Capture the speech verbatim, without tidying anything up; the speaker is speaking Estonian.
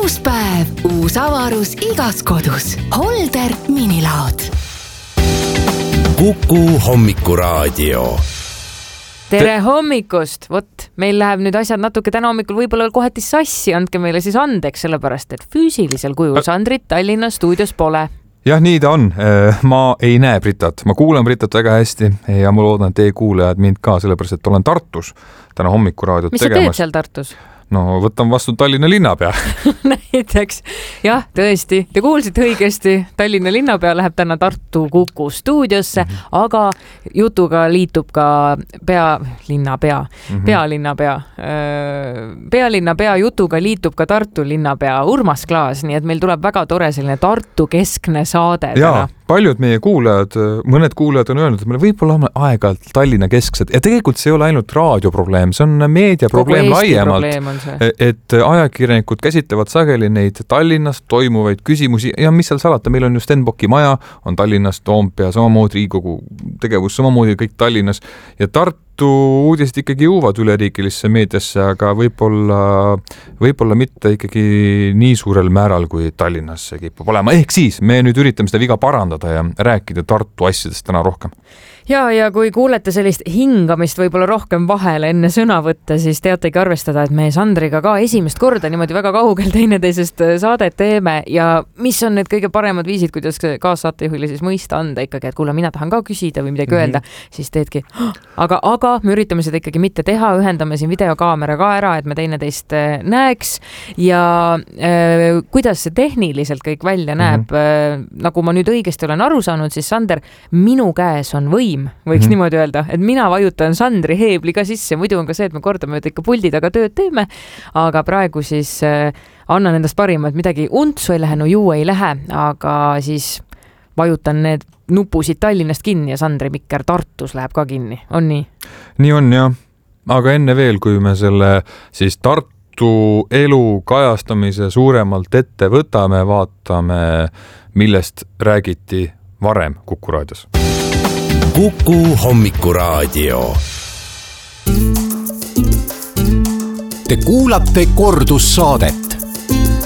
Uus päev, uus avarus igas kodus. Holder minilaod. Kuku hommikuraadio. Tere hommikust! Vot, meil läheb nüüd asjad natuke täna hommikul võib-olla kohati sassi. Andke meile siis andeks, sellepärast, et füüsilisel kujul Sandrit Tallinna stuudios pole. Jah, nii ta on. Ma ei näe Britat. Ma kuulen Britat väga hästi ja ma loodan, et teie kuulejad mind ka, sellepärast, et olen Tartus täna hommikuraadiot tegemas. Mis sa teed seal Tartus? No, võtan vastu Tallinna linnapea. Näiteks, jah, tõesti. Te kuulsite õigesti, Tallinna linnapea läheb täna Tartu Kuku stuudiosse, mm-hmm. aga jutuga liitub ka pea, linnapea, mm-hmm. pealinnapea. Pealinnapea jutuga liitub ka Tartu linnapea Urmas Klaas, nii et meil tuleb väga tore selline Tartu keskne saade täna. Paljud meie kuulajad, mõned kuulajad on öelnud, et meil võib-olla on aeg-ajalt Tallinna kesksed ja tegelikult see ei ole ainult raadioprobleem, see on meediaprobleem laiemalt, et ajakirjanikud käsitlevad sageli neid Tallinnas toimuvaid küsimusi ja mis seal salata, meil on ju Stenbocki maja, on Tallinnas, Toompea, samamoodi Riigikogu tegevus, samamoodi kõik Tallinnas ja Tartu uudised ikkagi jõuvad üleriikilisse meediasse, aga võib-olla, võib-olla mitte ikkagi nii suurel määral kui Tallinnas see kipub olema. Ehk siis me nüüd üritame seda viga parandada ja rääkida Tartu asjadest täna rohkem. Ja, ja kui kuulete sellist hingamist võib-olla rohkem vahele enne sõna võtta, siis teategi arvestada, et me Sandriga ka esimest korda niimoodi väga kaugel teineteisest saadet teeme ja mis on need kõige paremad viisid, kuidas kaassaatejuhile siis mõista anda ikkagi, et kuule, mina tahan ka küsida või midagi mm-hmm. öelda, siis teedki. Aga, aga me üritame seda ikkagi mitte teha, ühendame siin videokaamera ka ära, et me teineteist näeks ja äh, kuidas see tehniliselt kõik välja näeb. Mm-hmm. Äh, nagu ma nüüd õigesti olen aru saanud, siis Sander, minu käes on või võiks mm-hmm. niimoodi öelda, et mina vajutan Sandri heebli ka sisse, muidu on ka see, et me kordame, et ikka puldi taga tööd teeme, aga praegu siis äh, annan endast parima, et midagi untsu ei lähe, no ju ei lähe, aga siis vajutan need nupusid Tallinnast kinni ja Sandri mikker Tartus läheb ka kinni, on nii? Nii on jah, aga enne veel, kui me selle siis Tartu elu kajastamise suuremalt ette võtame, vaatame, millest räägiti varem Kuku raadios. Kuku hommikuraadio. Te kuulate kordussaadet.